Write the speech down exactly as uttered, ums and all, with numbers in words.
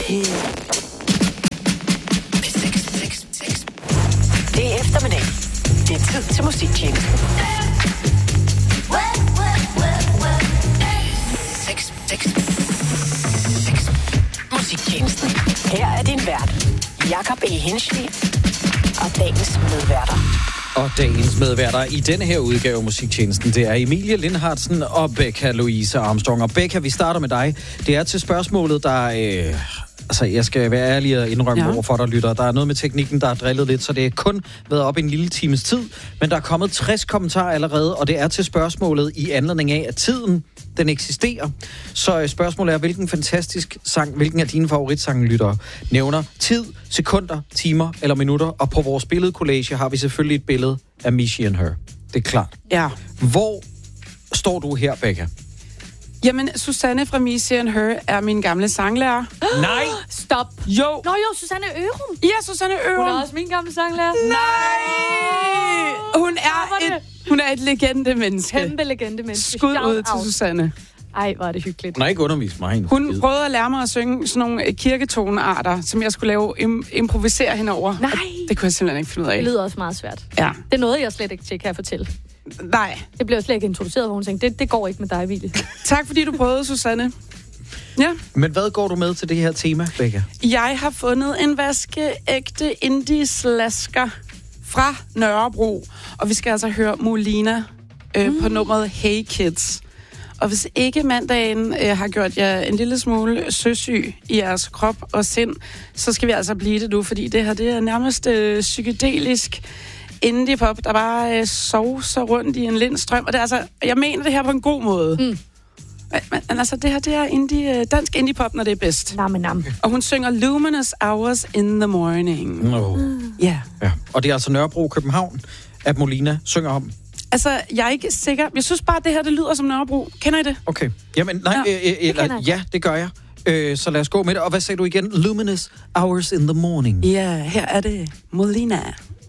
Det er eftermiddag. Det er tid til musiktjenesten. seks, seks, seks. Musiktjenesten. Her er din vært, Jakob E. Henschel, og dagens medværter. Og dagens medværter i denne her udgave af Musiktjenesten, det er Emilie Lindhardsen og Becca Louise Armstrong. Og Becca, vi starter med dig. Det er til spørgsmålet, der... Øh, altså, jeg skal være ærlig og indrømme ja. over for dig, lytter. Der er noget med teknikken, der er drillet lidt, så det er kun været op en lille times tid. Men der er kommet tres kommentarer allerede, og det er til spørgsmålet i anledning af, at tiden, den eksisterer. Så spørgsmålet er, hvilken fantastisk sang, hvilken af dine favoritsange, lyttere, nævner tid, sekunder, timer eller minutter. Og på vores billedcollage har vi selvfølgelig et billede af Michie and Her. Det er klart. Ja. Hvor står du her, Becca? Jamen, Susanne fra Michie and Her er min gamle sanglærer. Nej! Stop. Jo. Nå jo, Susanne Ørum. Ja, Susanne Ørum. Hun er også min gamle sanglærer. Nej! Hun er et, hun er et legende menneske. Kæmpe legende menneske. Skud ud til Susanne. Ej, hvor er det hyggeligt. Hun har ikke undervist mig. Hun prøvede at lære mig at synge sådan nogle kirketonearter, som jeg skulle lave im- improvisere hende over. Nej. Det kunne jeg simpelthen ikke finde ud af. Det lyder også meget svært. Ja. Det er noget, jeg slet ikke til, kan jeg fortælle. Nej. Det blev slet ikke introduceret, hvor hun tænkte, det, det går ikke med dig, Ville. Tak fordi du prøvede, Susanne. Ja. Men hvad går du med til det her tema, Becca? Jeg har fundet en vaskeægte indie-slasker fra Nørrebro, og vi skal altså høre Molina øh, mm. på nummeret Hey Kids. Og hvis ikke mandagen øh, har gjort jer en lille smule søsyg i jeres krop og sind, så skal vi altså blive det nu, fordi det her det er nærmest øh, psykedelisk indie-pop, der bare øh, sovser rundt i en lindstrøm. Og det er altså, jeg mener det her på en god måde. Mm. Men, men altså, det her det er indie, dansk indie-pop, når det er bedst. Nam, nam. Og hun synger Luminous Hours in the Morning. No. Mm. Yeah. Ja. Og det er altså Nørrebro, København, at Molina synger om. Altså, jeg er ikke sikker. Jeg synes bare, at det her det lyder som Nørrebro. Kender I det? Okay. Jamen, nej, ja, øh, eller, det ja det gør jeg. Øh, så lad os gå med det. Og hvad sagde du igen? Luminous Hours in the Morning. Ja, her er det Molina.